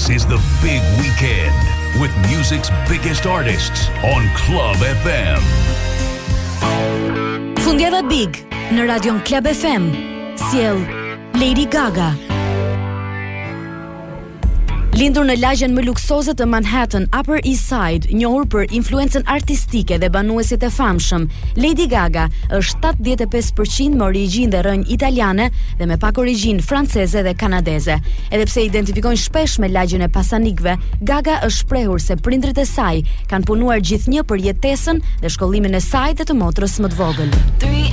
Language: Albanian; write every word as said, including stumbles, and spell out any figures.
This is the big weekend with music's biggest artists on Club F M. Fundjava Big në radion Club F M. Sjell Lady Gaga. Lindur në lagjen më luksoze të Manhattan, Upper East Side, njohur për influencën artistike dhe banuesit e famshëm, Lady Gaga është tetëdhjetë e pesë përqind me origjinë dhe rrënjë italiane dhe me pak origjinë franceze dhe kanadeze. Edhe pse identifikojnë shpesh me lagjen e pasanikëve, Gaga është shprehur se prindrit e saj kanë punuar gjithnjë për jetesën dhe shkollimin e saj dhe të motrës më të vogël.